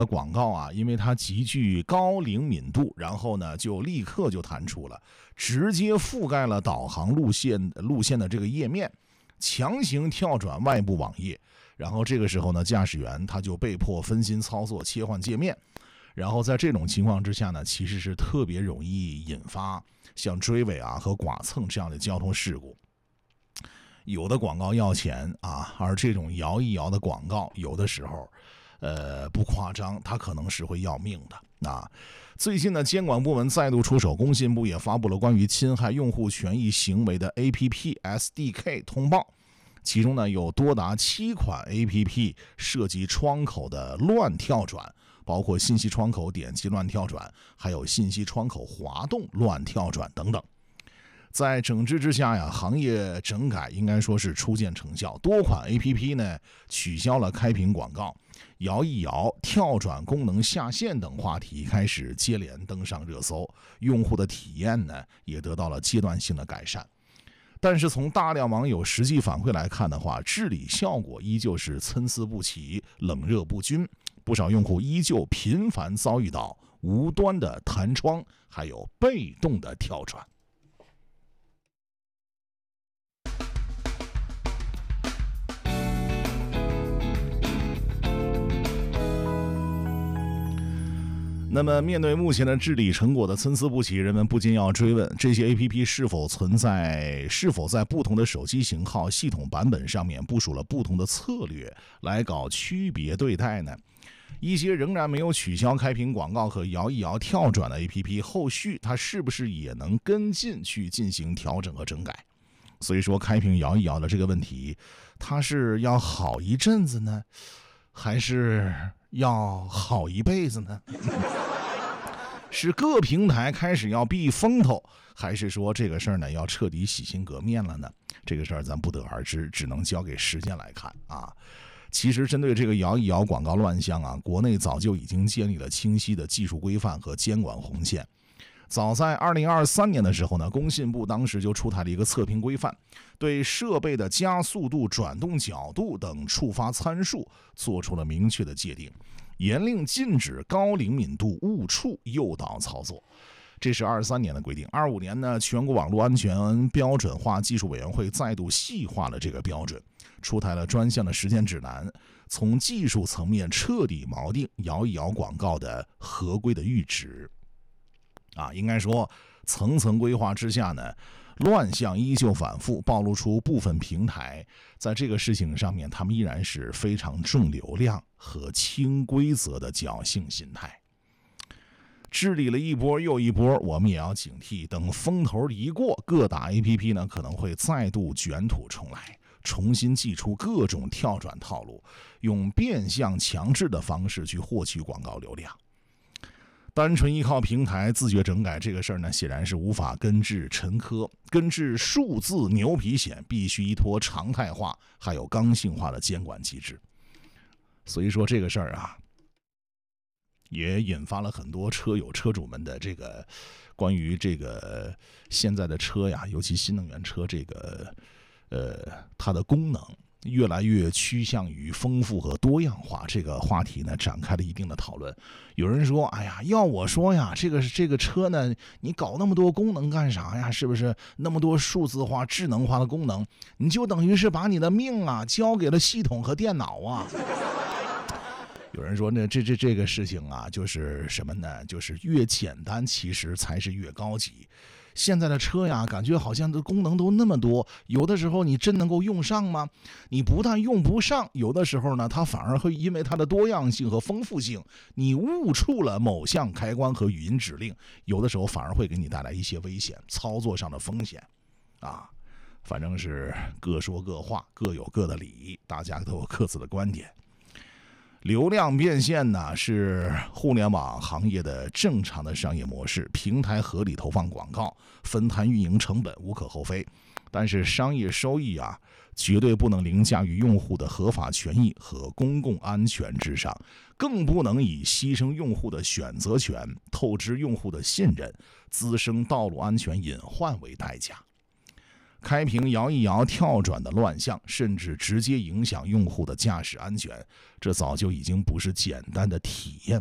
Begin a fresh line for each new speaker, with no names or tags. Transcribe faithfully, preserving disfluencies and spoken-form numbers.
广告啊，因为它极具高灵敏度，然后呢就立刻就弹出了，直接覆盖了导航路线路线的这个页面，强行跳转外部网页。然后这个时候呢，驾驶员他就被迫分心操作切换界面。然后在这种情况之下呢，其实是特别容易引发像追尾啊和剐蹭这样的交通事故。有的广告要钱啊，而这种摇一摇的广告，有的时候呃，不夸张，它可能是会要命的啊！最近呢，监管部门再度出手，工信部也发布了关于侵害用户权益行为的 A P P S D K 通报，其中呢有多达七款 A P P 涉及窗口的乱跳转，包括信息窗口点击乱跳转，还有信息窗口滑动乱跳转等等。在整治之下呀，行业整改应该说是初见成效，多款 A P P 呢取消了开屏广告，摇一摇、跳转功能下线等话题开始接连登上热搜，用户的体验呢也得到了阶段性的改善。但是从大量网友实际反馈来看的话，治理效果依旧是参差不齐、冷热不均，不少用户依旧频繁遭遇到无端的弹窗，还有被动的跳转。那么面对目前的治理成果的参差不齐，人们不禁要追问，这些 A P P 是否存在是否在不同的手机型号、系统版本上面部署了不同的策略来搞区别对待呢？一些仍然没有取消开屏广告和摇一摇跳转的 A P P， 后续它是不是也能跟进去进行调整和整改？所以说开屏摇一摇的这个问题，它是要好一阵子呢，还是要好一辈子呢？是各平台开始要避风头，还是说这个事儿呢要彻底洗心革面了呢？这个事儿咱不得而知，只能交给时间来看啊。其实针对这个摇一摇广告乱象啊，国内早就已经建立了清晰的技术规范和监管红线。早在二零二三年的时候呢，工信部当时就出台了一个测评规范，对设备的加速度、转动角度等触发参数做出了明确的界定，严令禁止高灵敏度误触诱导操作。这是二三年的规定。二五年呢，全国网络安全标准化技术委员会再度细化了这个标准，出台了专项的实践指南，从技术层面彻底锚定摇一摇广告的合规的阈值。啊，应该说层层规划之下呢，乱象依旧反复，暴露出部分平台在这个事情上面，他们依然是非常重流量和轻规则的侥幸心态。治理了一波又一波，我们也要警惕，等风头一过，各大 A P P 呢可能会再度卷土重来，重新祭出各种跳转套路，用变相强制的方式去获取广告流量。单纯依靠平台自觉整改这个事儿呢，显然是无法根治沉疴，根治数字牛皮癣，必须依托常态化还有刚性化的监管机制。所以说这个事儿啊，也引发了很多车友车主们的这个关于这个现在的车呀，尤其新能源车这个呃它的功能越来越趋向于丰富和多样化，这个话题呢展开了一定的讨论。有人说，哎呀，要我说呀，这个这个车呢，你搞那么多功能干啥呀？是不是那么多数字化、智能化的功能，你就等于是把你的命啊交给了系统和电脑啊？有人说呢，这这这个事情啊，就是什么呢？就是越简单，其实才是越高级。现在的车呀，感觉好像的功能都那么多，有的时候你真能够用上吗？你不但用不上，有的时候呢，它反而会因为它的多样性和丰富性，你误触了某项开关和语音指令，有的时候反而会给你带来一些危险，操作上的风险啊。反正是各说各话，各有各的理，大家都有各自的观点。流量变现呢，是互联网行业的正常的商业模式，平台合理投放广告，分摊运营成本无可厚非。但是商业收益啊，绝对不能凌驾于用户的合法权益和公共安全之上，更不能以牺牲用户的选择权、透支用户的信任、滋生道路安全隐患为代价。 开屏摇一摇、跳转的乱象，甚至直接影响用户的驾驶安全，这早就已经不是简单的体验